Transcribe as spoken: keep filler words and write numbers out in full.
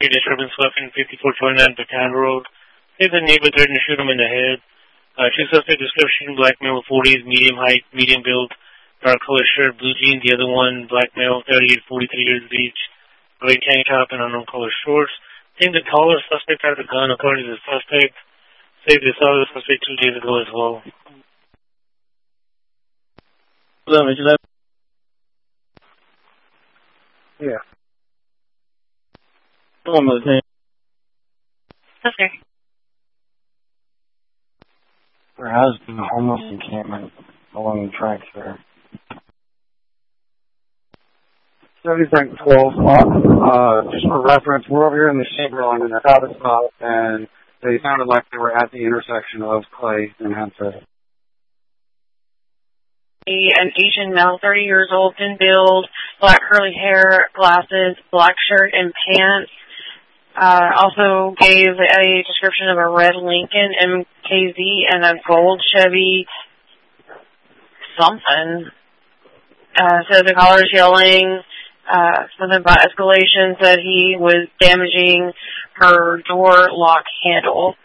traffic disturbance weapon, fifty-four twenty-nine Bacan Road. Say the neighbor threatened to shoot him in the head. Uh, two suspect description, black male, forties, medium height, medium build, dark color shirt, blue jeans. The other one, black male, thirty-eight, forty-three years of age, gray tank top, and unknown color shorts. I think the taller suspect had the gun, according to the suspect. Say they saw the suspect two days ago as well. Yeah. Okay. There has been a homeless encampment along the tracks there. seventy-second twelve. Uh, just for reference, we're over here in the Chamberlain and they're out of stop, and they sounded like they were at the intersection of Clay and Hempstead. An Asian male, thirty years old, thin build, black curly hair, glasses, black shirt and pants. Uh, also gave a description of a red Lincoln M K Z and a gold Chevy something. Uh, so the caller's yelling uh, something about escalation, said he was damaging her door lock handle.